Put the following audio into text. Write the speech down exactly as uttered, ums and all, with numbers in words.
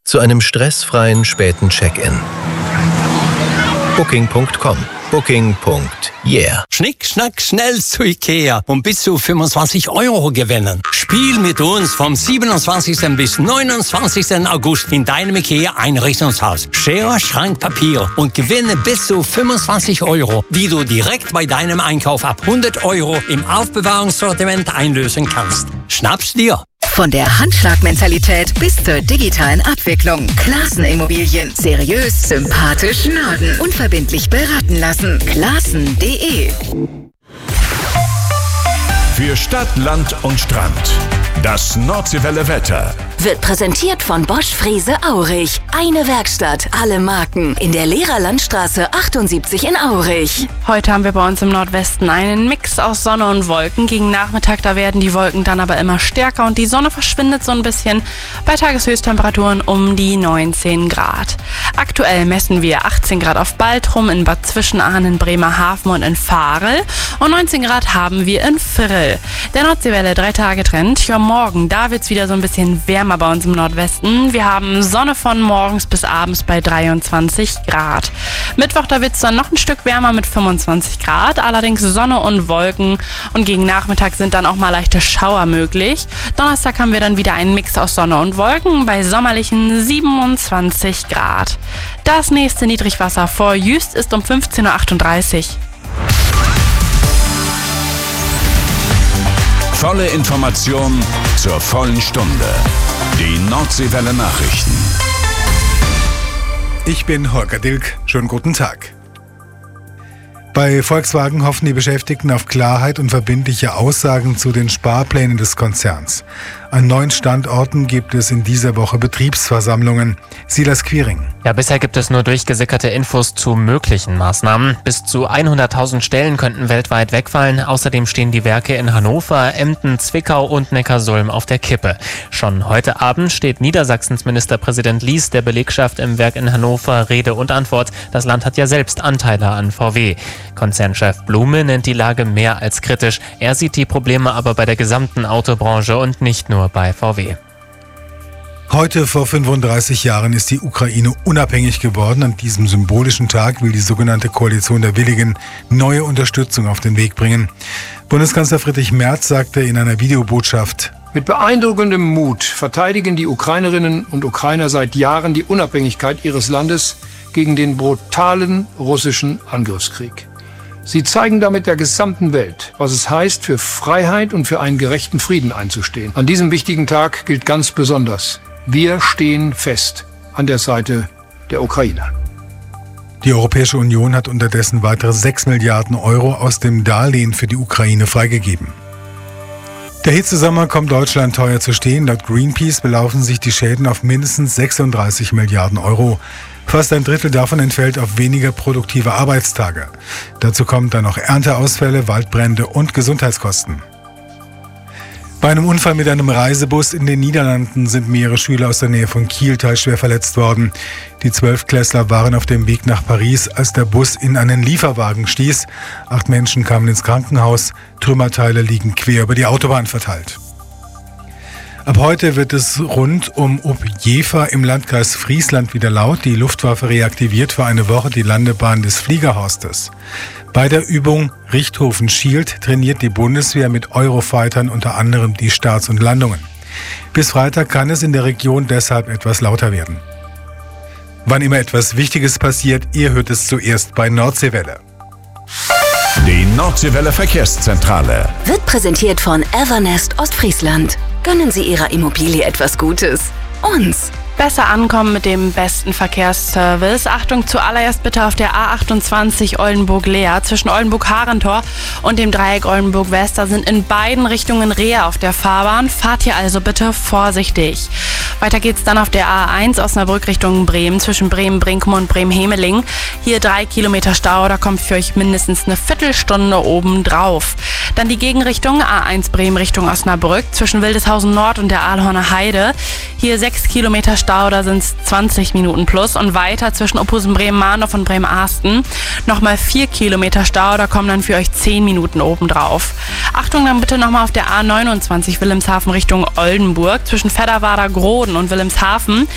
zu einem stressfreien späten Check-in. Booking Punkt com. Booking Punkt yeah. Schnick, schnack, schnell zu Ikea und bis zu fünfundzwanzig Euro gewinnen. Spiel mit uns vom siebenundzwanzigsten bis neunundzwanzigsten August in deinem Ikea-Einrichtungshaus. Schere, Schrank, Papier und gewinne bis zu fünfundzwanzig Euro, die du direkt bei deinem Einkauf ab hundert Euro im Aufbewahrungssortiment einlösen kannst. Schnapp's dir! Von der Handschlagmentalität bis zur digitalen Abwicklung. Classen Immobilien. Seriös, sympathisch, Norden. Unverbindlich beraten lassen. Classen Punkt de. Für Stadt, Land und Strand. Das Nordseewelle Wetter. Wird präsentiert von Bosch Frese Aurich. Eine Werkstatt, alle Marken. In der Lehrerlandstraße achtundsiebzig in Aurich. Heute haben wir bei uns im Nordwesten einen Mix aus Sonne und Wolken. Gegen Nachmittag, da werden die Wolken dann aber immer stärker und die Sonne verschwindet so ein bisschen. Bei Tageshöchsttemperaturen um die neunzehn Grad. Aktuell messen wir achtzehn Grad auf Baltrum, in Bad Zwischenahn, Bremerhaven und in Varel. Und neunzehn Grad haben wir in Frill. Der Nordseewelle drei-Tage-Trend. Für morgen, da wird es wieder so ein bisschen wärmer bei uns im Nordwesten. Wir haben Sonne von morgens bis abends bei dreiundzwanzig Grad. Mittwoch, da wird es dann noch ein Stück wärmer mit fünfundzwanzig Grad. Allerdings Sonne und Wolken. Und gegen Nachmittag sind dann auch mal leichte Schauer möglich. Donnerstag haben wir dann wieder einen Mix aus Sonne und Wolken bei sommerlichen siebenundzwanzig Grad. Das nächste Niedrigwasser vor Jüst ist um fünfzehn Uhr achtunddreißig. Volle Information zur vollen Stunde. Die Nordseewelle Nachrichten. Ich bin Holger Dilk. Schönen guten Tag. Bei Volkswagen hoffen die Beschäftigten auf Klarheit und verbindliche Aussagen zu den Sparplänen des Konzerns. An neun Standorten gibt es in dieser Woche Betriebsversammlungen. Silas Quiring. Ja, bisher gibt es nur durchgesickerte Infos zu möglichen Maßnahmen. Bis zu hunderttausend Stellen könnten weltweit wegfallen. Außerdem stehen die Werke in Hannover, Emden, Zwickau und Neckarsulm auf der Kippe. Schon heute Abend steht Niedersachsens Ministerpräsident Lies der Belegschaft im Werk in Hannover Rede und Antwort. Das Land hat ja selbst Anteile an V W. Konzernchef Blume nennt die Lage mehr als kritisch. Er sieht die Probleme aber bei der gesamten Autobranche und nicht nur bei V W. Heute vor fünfunddreißig Jahren ist die Ukraine unabhängig geworden. An diesem symbolischen Tag will die sogenannte Koalition der Willigen neue Unterstützung auf den Weg bringen. Bundeskanzler Friedrich Merz sagte in einer Videobotschaft: Mit beeindruckendem Mut verteidigen die Ukrainerinnen und Ukrainer seit Jahren die Unabhängigkeit ihres Landes gegen den brutalen russischen Angriffskrieg. Sie zeigen damit der gesamten Welt, was es heißt, für Freiheit und für einen gerechten Frieden einzustehen. An diesem wichtigen Tag gilt ganz besonders: Wir stehen fest an der Seite der Ukrainer. Die Europäische Union hat unterdessen weitere sechs Milliarden Euro aus dem Darlehen für die Ukraine freigegeben. Der Hitzesommer kommt Deutschland teuer zu stehen. Laut Greenpeace belaufen sich die Schäden auf mindestens sechsunddreißig Milliarden Euro. Fast ein Drittel davon entfällt auf weniger produktive Arbeitstage. Dazu kommen dann noch Ernteausfälle, Waldbrände und Gesundheitskosten. Bei einem Unfall mit einem Reisebus in den Niederlanden sind mehrere Schüler aus der Nähe von Kiel teilschwer verletzt worden. Die Zwölftklässler waren auf dem Weg nach Paris, als der Bus in einen Lieferwagen stieß. Acht Menschen kamen ins Krankenhaus. Trümmerteile liegen quer über die Autobahn verteilt. Ab heute wird es rund um Ob-Jever im Landkreis Friesland wieder laut. Die Luftwaffe reaktiviert für eine Woche die Landebahn des Fliegerhorstes. Bei der Übung Richthofen Shield trainiert die Bundeswehr mit Eurofightern unter anderem die Starts und Landungen. Bis Freitag kann es in der Region deshalb etwas lauter werden. Wann immer etwas Wichtiges passiert, ihr hört es zuerst bei Nordseewelle. Die Nordseewelle Verkehrszentrale Wird präsentiert von Evernest Ostfriesland. Gönnen Sie Ihrer Immobilie etwas Gutes. Uns. Besser ankommen mit dem besten Verkehrsservice. Achtung, zuallererst bitte auf der A achtundzwanzig Oldenburg-Leer. Zwischen Oldenburg-Harentor und dem Dreieck Oldenburg-West, da sind in beiden Richtungen Rehe auf der Fahrbahn. Fahrt hier also bitte vorsichtig. Weiter geht's dann auf der A eins Osnabrück Richtung Bremen, zwischen Bremen-Brinkum und Bremen-Hemeling. Hier drei Kilometer Stau, da kommt für euch mindestens eine Viertelstunde oben drauf. Dann die Gegenrichtung, A eins Bremen Richtung Osnabrück, zwischen Wildeshausen Nord und der Aalhorner Heide. Hier sechs Kilometer Stau, da sind es zwanzig Minuten plus. Und weiter zwischen Ophusen-Bremen-Mahndorf und Bremen-Ahsten nochmal vier Kilometer Stau, da kommen dann für euch zehn Minuten oben drauf. Achtung, dann bitte nochmal auf der A neunundzwanzig Wilhelmshaven Richtung Oldenburg, zwischen Fedderwader Groden und Wilhelmshaven.